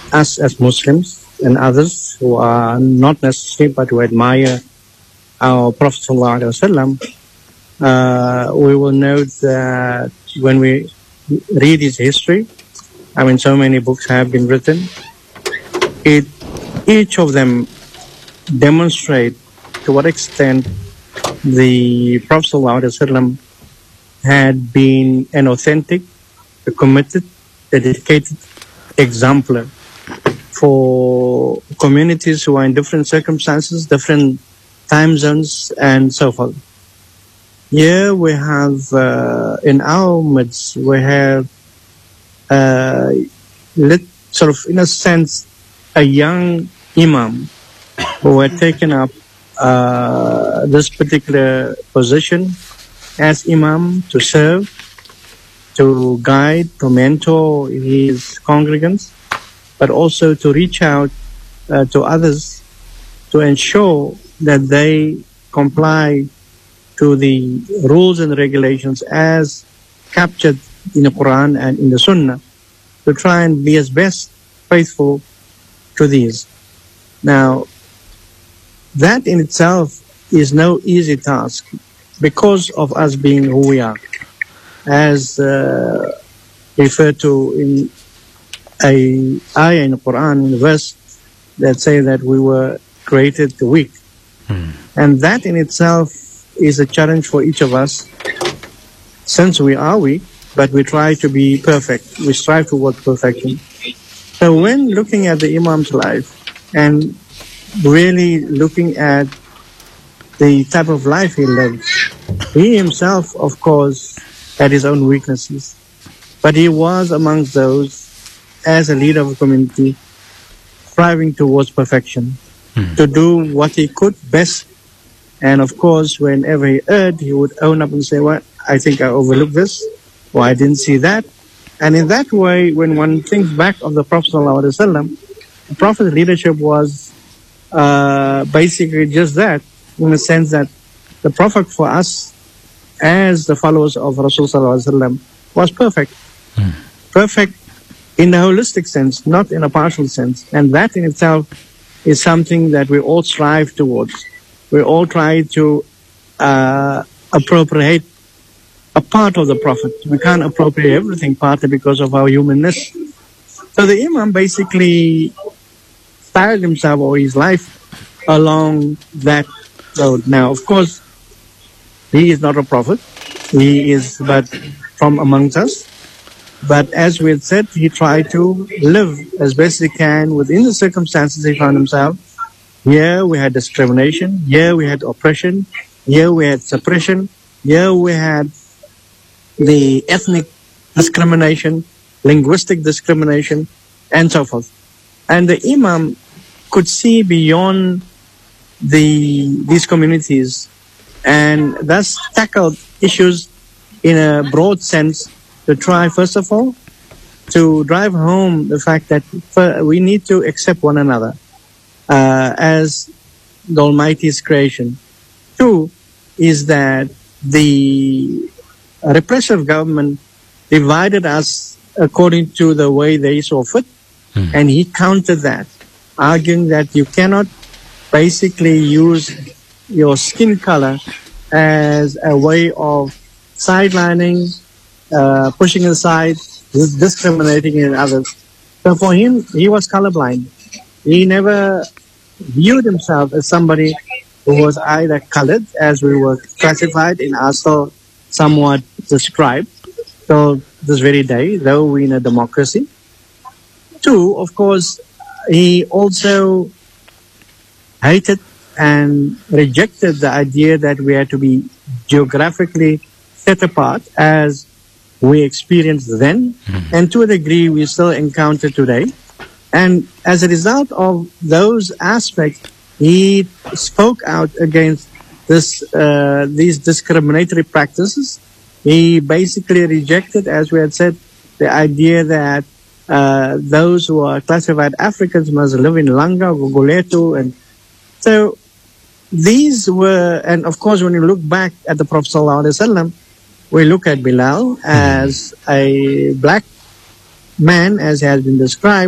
us as Muslims and others who are not necessary but who admire our Prophet ﷺ, we will note that when we read his history, I mean, so many books have been written, each of them demonstrate to what extent the Prophet ﷺ had been an authentic, a committed, dedicated exemplar for communities who are in different circumstances, different time zones, and so forth. Here we have, in our midst, we have, sort of, in a sense, a young imam who had taken up this particular position as imam to serve, to guide, to mentor his congregants, but also to reach out to others to ensure that they comply to the rules and regulations as captured in the Quran and in the Sunnah, to try and be as best faithful to these. Now, that in itself is no easy task because of us being who we are, as referred to in a ayah in the Quran, in the verse that say that we were created weak. And that in itself is a challenge for each of us, since we are weak, but we try to be perfect. We strive towards perfection. So when looking at the Imam's life and really looking at the type of life he lived, he himself, of course, had his own weaknesses. But he was amongst those, as a leader of a community, striving towards perfection, to do what he could best. And of course, whenever he erred, he would own up and say, well, I think I overlooked this, or I didn't see that. And in that way, when one thinks back of the Prophet ﷺ, the Prophet's leadership was basically just that, in the sense that the Prophet for us, as the followers of Rasulullah ﷺ, was perfect. Perfect in a holistic sense, not in a partial sense. And that in itself is something that we all strive towards. We all try to appropriate a part of the Prophet. We can't appropriate everything, partly because of our humanness. So the Imam basically styled himself or his life along that road. Now, of course, he is not a prophet. He is but from amongst us. But as we had said, he tried to live as best he can within the circumstances he found himself. Here we had discrimination. Here we had oppression. Here we had suppression. Here we had the ethnic discrimination, linguistic discrimination, and so forth. And the Imam could see beyond these communities and thus tackled issues in a broad sense to try, first of all, to drive home the fact that we need to accept one another as the Almighty's creation. Two is that the repressive government divided us according to the way they saw fit, and he countered that, arguing that you cannot basically use your skin color as a way of sidelining, pushing aside, discriminating in others. So for him, he was colorblind. He never viewed himself as somebody who was either colored, as we were classified in Asal, somewhat described. So this very day, though we're in a democracy. Two, of course, he also hated and rejected the idea that we had to be geographically set apart as we experienced then, and to a degree we still encounter today. And as a result of those aspects, he spoke out against these discriminatory practices. He basically rejected, as we had said, the idea that those who are classified Africans must live in Langa, Guguletu, and so these were, and of course when you look back at the Prophet ﷺ, we look at Bilal as a black man, as has been described,